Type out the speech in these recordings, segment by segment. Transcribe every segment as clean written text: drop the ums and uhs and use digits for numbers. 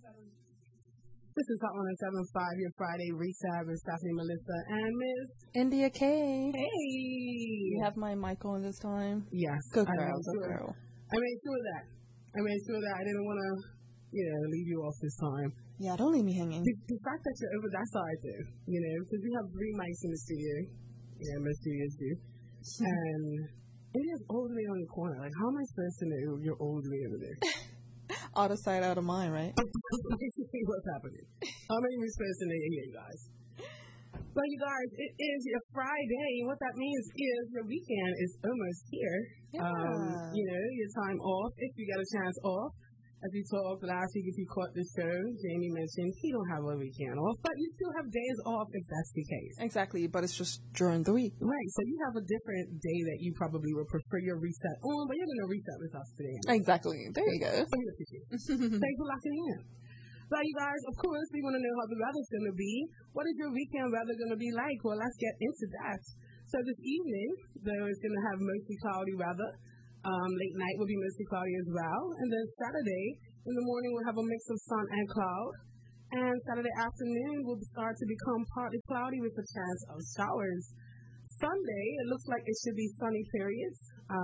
This is Hot 107.5, your Friday recap with Stephanie, Melissa, and Miss India K. Hey! You have my mic on this time? Yes. Good girl, good girl. I made sure that. I didn't want to, leave you off this time. Yeah, don't leave me hanging. The fact that you're over that side, though, because we have 3 mics in the studio. Yeah, most studios do. And India's all the way on the corner. Like, how am I supposed to know you're all the way over there? Out of sight, out of mind, right? Basically what's happening. How many are we supposed to know here, you guys? Well, you guys, it is your Friday. What that means is your weekend is almost here. Yeah. Your time off, if you get a chance off. As we talked last week, if you caught the show, Jamie mentioned he don't have a weekend off, but you still have days off if that's the case. Exactly, but it's just during the week. Right, so you have a different day that you probably would prefer your reset on, but you're going to reset with us today. Exactly, there you go. Thanks for locking in. Well, you guys, of course, we want to know how the weather's going to be. What is your weekend weather going to be like? Well, let's get into that. So this evening, though, it's going to have mostly cloudy weather. Late night will be mostly cloudy as well. And then Saturday, in the morning, we'll have a mix of sun and cloud. And Saturday afternoon will start to become partly cloudy with a chance of showers. Sunday, it looks like it should be sunny periods.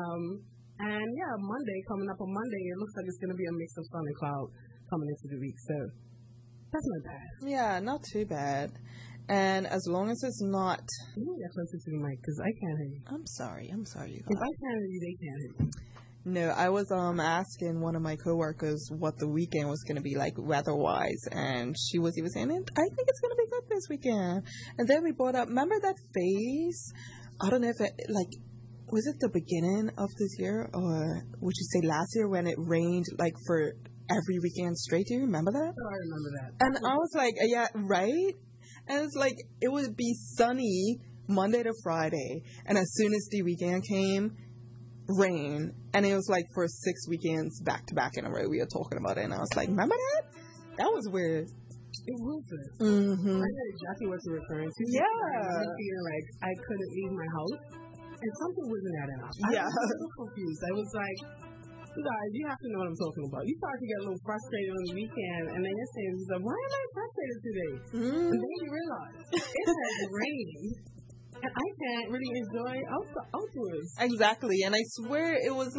Monday, coming up on Monday, it looks like it's going to be a mix of sun and cloud coming into the week. So that's not bad. Yeah, not too bad. And as long as it's not... You need to get closer to the mic because I can't hear you. I'm sorry, you guys. If I can't hear you, they can't hear you. No, I was asking one of my coworkers what the weekend was going to be like weather-wise, and he was saying, I think it's going to be good this weekend. And then we brought up, remember that phase? I don't know if it, was it the beginning of this year, or would you say last year when it rained, for every weekend straight? Do you remember that? Oh, I remember that. And I was like, yeah, right? And it's like, it would be sunny Monday to Friday, and as soon as the weekend came, rain. And it was for 6 weekends back to back in a row we were talking about it, and I was like, remember that? That was weird. It was good. Mm-hmm. I know exactly what you're referring to. Yeah. I was feeling like I couldn't leave my house, and something wasn't adding up. Yeah. I was so confused. I was like, you guys, you have to know what I'm talking about. You start to get a little frustrated on the weekend, and then you're saying, why am I frustrated today? Mm-hmm. And then you realize it has rained, and I can't really enjoy outdoors. Exactly. And I swear it was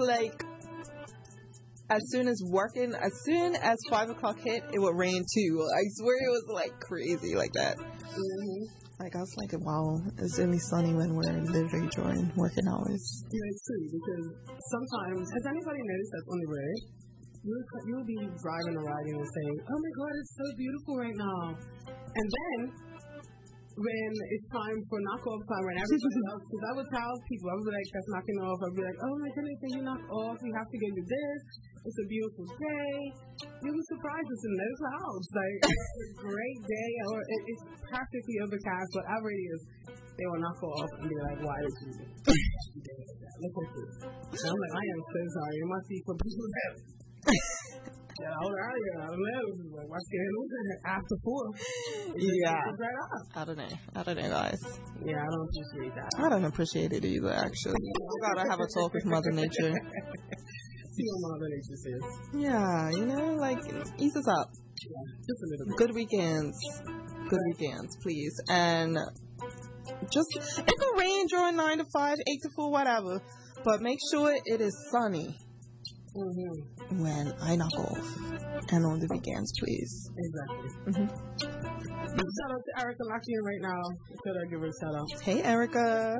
as soon as 5 o'clock hit, it would rain too. I swear it was crazy like that. Mm-hmm. I was like, wow, it's only sunny when we're literally during working hours. Yeah, it's true, because sometimes, has anybody noticed that on the road, you'll be driving or riding and saying, oh my God, it's so beautiful right now. And then, when it's time for knock-off time, when everybody else, because I would tell people, I would be like, that's knocking off. I'd be like, oh my goodness, can you knock off? You have to go do this. It's a beautiful day. You'll be surprised it's in no clouds. It's a great day, or it's practically overcast, whatever it is. They will knock off and be like, why did you do that? Look at this. And I'm like, I am so sorry. It must be for people that... Yeah, I was earlier. I don't know. What's going on after 4? Yeah. I don't know, guys. Yeah, I don't appreciate that. I don't appreciate it either, actually. I gotta have a talk with Mother Nature. See what Mother Nature says. Yeah, ease us up. Yeah, just a little bit. Good weekends, please. And just, it can rain during 9 to 5, 8 to 4, whatever. But make sure it is sunny. Mm-hmm. When I knock off, and on the weekends, please. Exactly. Mm-hmm. Shout out to Erica locking in right now. Could I give her a shout out? Hey, Erica.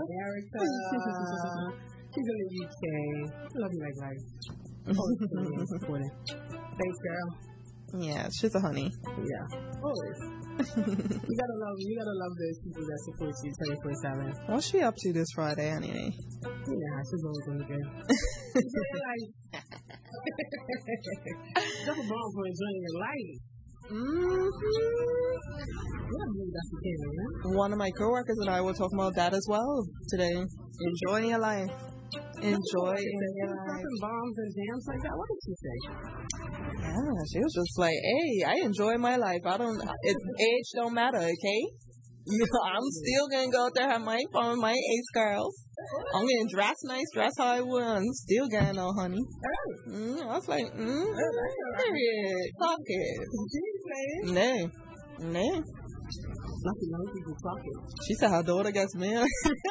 She's in the UK. Love you like life. Thanks, girl. Yeah, she's a honey. Yeah, always. You gotta love those people that support you 24/7. What's she up to this Friday, anyway? Yeah, she's always in the game. Double bomb for enjoying your life. One of my coworkers and I were talking about that as well today. Enjoying your life. Enjoying your life. Bombs and jams like that. What did she say? Yeah, she was just like, hey, I enjoy my life. Age don't matter, okay? I'm still gonna go out there, have my fun, my Ace girls. I'm gonna dress nice, dress how I want. I'm still gonna know, honey. I was like, period. Fuck it. saying? No. Not the young people talking. She said her daughter gets married.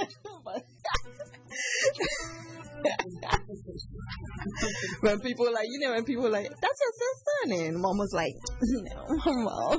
When people like, when people like, that's your sister, and mom was like, no, mom.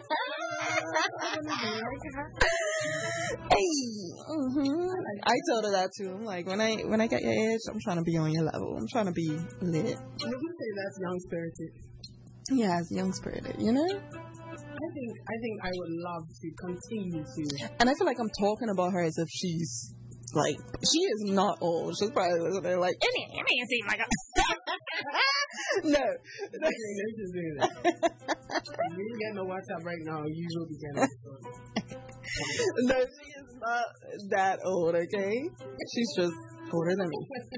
Hey, I told her that too. I'm like, when I get your age, I'm trying to be on your level. I'm trying to be lit. Would you say that's young spirited? Yeah, it's young spirited, I think I would love to continue to. And I feel like I'm talking about her as if she's like, she is not old. She's probably listening like, it may seem like a. No. They're just doing that. If you get no WhatsApp right now, you will be getting it. No, she is not that old, okay? She's just older than me.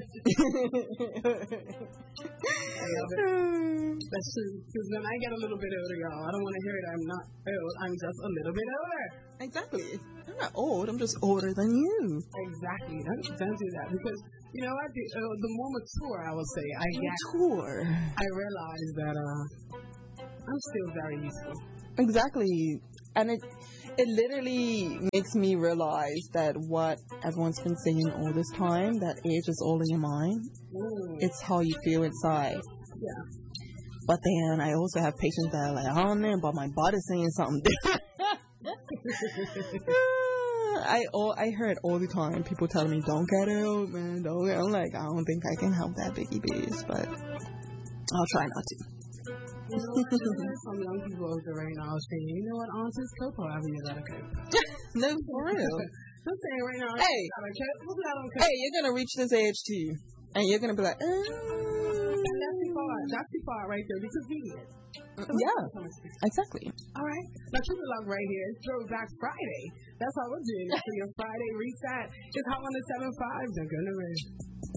I love it. That's true. Because when I get a little bit older, y'all, I don't want to hear it. I'm not old. I'm just a little bit older. Exactly. I'm not old. I'm just older than you. Exactly. Don't do that. Because, the more mature, I will say, I realize that I'm still very useful. Exactly. And it literally makes me realize that what everyone's been saying all this time, that age is all in your mind. It's how you feel inside. Yeah. But then I also have patients that are like, I don't know, but my body's saying something different. I heard all the time people telling me, don't get ill, man, don't get. I'm like, I don't think I can help that biggie biz, but I'll try not to. There's some young people out there right now saying, you know what, Auntie's cope, however you gotta cope. No, for real. I'm saying right now, hey, you're gonna reach this age too, and you're gonna be like, that's too far right there, because we did. Yeah, exactly. All right, now keep it locked right here. It's Throwback Friday. That's how we're doing it for your Friday reset. It's Hot 107.5. They're gonna ring.